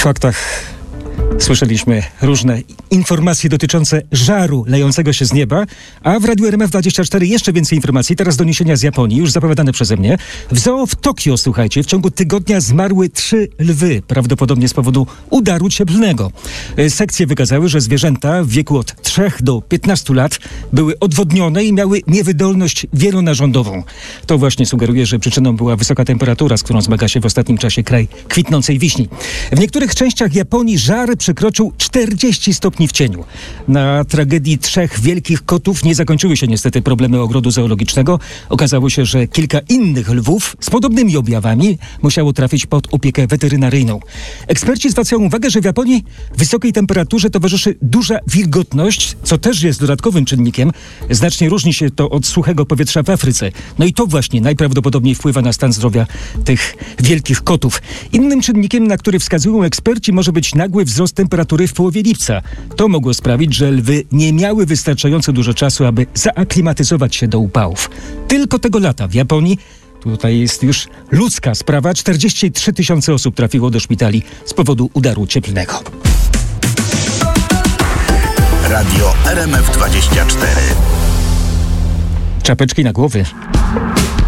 faktach słyszeliśmy różne informacje dotyczące żaru lejącego się z nieba, a w Radiu RMF24 jeszcze więcej informacji. Teraz doniesienia z Japonii, już zapowiadane przeze mnie. W zoo w Tokio, słuchajcie, w ciągu tygodnia zmarły 3 lwy, prawdopodobnie z powodu udaru cieplnego. Sekcje wykazały, że zwierzęta w wieku od 3 do 15 lat były odwodnione i miały niewydolność wielonarządową. To właśnie sugeruje, że przyczyną była wysoka temperatura, z którą zmaga się w ostatnim czasie kraj kwitnącej wiśni. W niektórych częściach Japonii żar przekroczył 40 stopni w cieniu. Na tragedii 3 wielkich kotów nie zakończyły się niestety problemy ogrodu zoologicznego. Okazało się, że kilka innych lwów z podobnymi objawami musiało trafić pod opiekę weterynaryjną. Eksperci zwracają uwagę, że w Japonii wysokiej temperaturze towarzyszy duża wilgotność, co też jest dodatkowym czynnikiem. Znacznie różni się to od suchego powietrza w Afryce. No i to właśnie najprawdopodobniej wpływa na stan zdrowia tych wielkich kotów. Innym czynnikiem, na który wskazują eksperci, może być nagły wzrost temperatury w połowie lipca. To mogło sprawić, że lwy nie miały wystarczająco dużo czasu, aby zaaklimatyzować się do upałów. Tylko tego lata w Japonii, tutaj jest już ludzka sprawa, 43 000 osób trafiło do szpitali z powodu udaru cieplnego. Radio RMF24. Czapeczki na głowy.